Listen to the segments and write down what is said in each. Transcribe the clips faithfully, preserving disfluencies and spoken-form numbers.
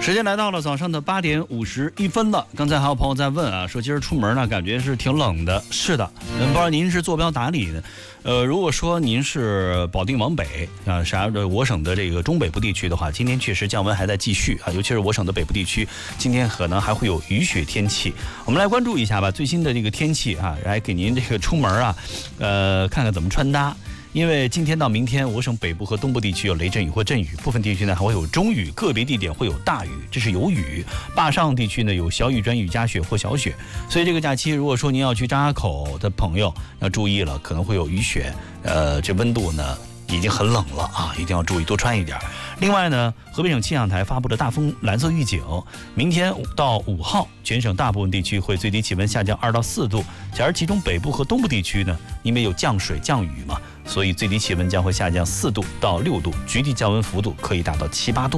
时间来到了早上的八点五十一分了。刚才还有朋友在问啊，说今儿出门呢，感觉是挺冷的。是的，不知道您是坐标哪里的？呃，如果说您是保定往北啊，啥的我省的这个中北部地区的话，今天确实降温还在继续啊，尤其是我省的北部地区，今天可能还会有雨雪天气。我们来关注一下吧，最新的这个天气啊，来给您这个出门啊，呃，看看怎么穿搭。因为今天到明天，我省北部和东部地区有雷阵雨或阵雨，部分地区呢还会有中雨，个别地点会有大雨，这是有雨。坝上地区呢有小雨转雨夹雪或小雪，所以这个假期如果说您要去张家口的朋友要注意了，可能会有雨雪。呃，这温度呢已经很冷了啊，一定要注意多穿一点。另外呢，河北省气象台发布了大风蓝色预警，明天到五号，全省大部分地区会最低气温下降二到四度。假如其中北部和东部地区呢，因为有降水降雨嘛，所以最低气温将会下降四度到六度，局地降温幅度可以达到七八度。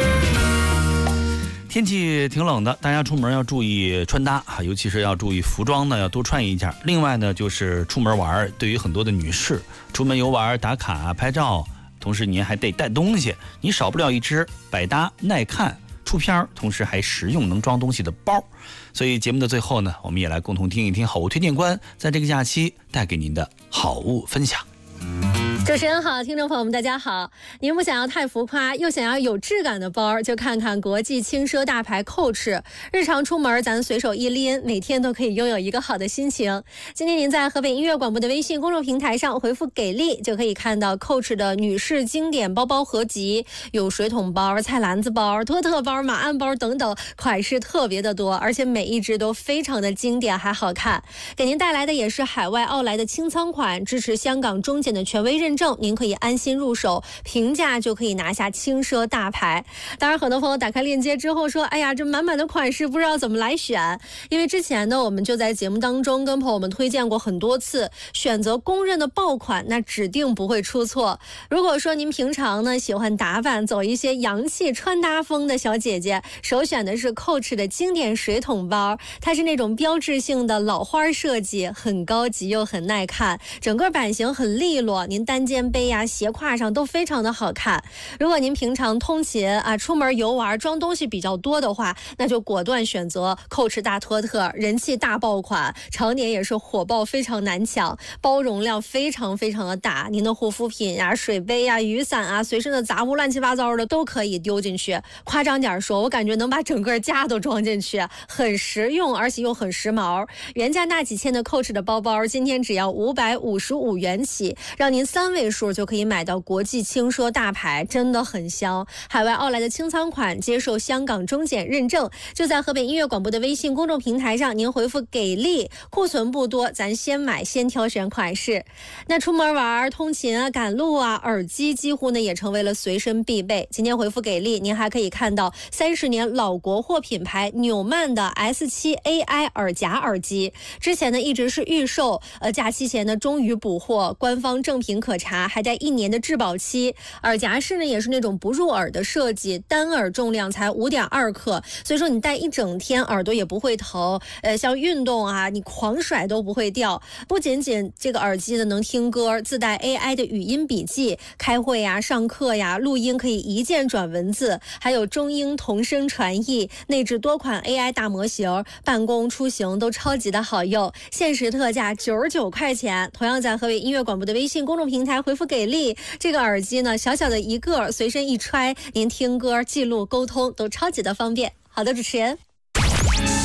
天气挺冷的，大家出门要注意穿搭啊，尤其是要注意服装呢，要多穿一件。另外呢，就是出门玩，对于很多的女士，出门游玩打卡拍照，同时您还得带东西，你少不了一只百搭耐看出片，同时还实用能装东西的包。所以节目的最后呢，我们也来共同听一听好物推荐官在这个假期带给您的好物分享。 主持人好，听众朋友们大家好。您不想要太浮夸，又想要有质感的包，就看看国际轻奢大牌 Coach。日常出门咱随手一拎，每天都可以拥有一个好的心情。今天您在河北音乐广播的微信公众平台上回复给力，就可以看到 Coach 的女士经典包包合集，有水桶包、菜篮子包、托特包、马鞍包等等，款式特别的多，而且每一只都非常的经典还好看。给您带来的也是海外奥莱的清仓款，支持香港中检的权威认证，您可以安心入手，平价就可以拿下轻奢大牌。当然很多朋友打开链接之后说，哎呀，这满满的款式不知道怎么来选。因为之前呢，我们就在节目当中跟朋友们推荐过很多次，选择公认的爆款，那指定不会出错。如果说您平常呢喜欢打扮，走一些洋气穿搭风的小姐姐，首选的是 Coach 的经典水桶包，它是那种标志性的老花设计，很高级又很耐看，整个版型很利落，您单肩背呀、斜挎上都非常的好看。如果您平常通勤啊、出门游玩装东西比较多的话，那就果断选择 Coach 大托特，人气大爆款，常年也是火爆，非常难抢，包容量非常非常的大，您的护肤品呀、水杯呀、雨伞啊、随身的杂物乱七八糟的都可以丢进去。夸张点说，我感觉能把整个家都装进去，很实用，而且又很时髦。原价大几千的 Coach 的包包，今天只要五百五十五元起，让您三位数就可以买到国际轻奢大牌，真的很香。海外奥莱的清仓款接受香港中检认证，就在河北音乐广播的微信公众平台上，您回复给力，库存不多，咱先买先挑选款式。那出门玩、通勤啊、赶路啊，耳机几乎呢也成为了随身必备。今天回复给力，您还可以看到三十年老国货品牌纽曼的 S 七 A I 耳夹耳机，之前呢一直是预售，呃，假期前呢终于补货，官方正品可查，还带一年的质保期。耳夹式呢也是那种不入耳的设计，单耳重量才 五点二克，所以说你戴一整天耳朵也不会疼，呃，像运动啊你狂甩都不会掉。不仅仅这个耳机呢能听歌，自带 A I 的语音笔记，开会呀、上课呀、录音可以一键转文字，还有中英同声传译，内置多款 A I 大模型，办公出行都超级的好用。限时特价九十九块钱，同样在河北音乐广播的微信公众平台回复给力，这个耳机呢小小的一个，随身一揣，您听歌、记录、沟通都超级的方便。好的，主持人。